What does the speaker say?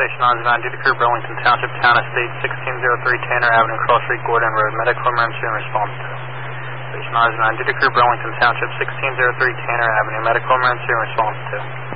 Station 909, due to crew Burlington Township, Town Estate, 1603 Tanner Avenue, Cross Street, Gordon Road. Medical emergency in response to. Station 909, due to crew Burlington Township, 1603 Tanner Avenue. Medical emergency in response to.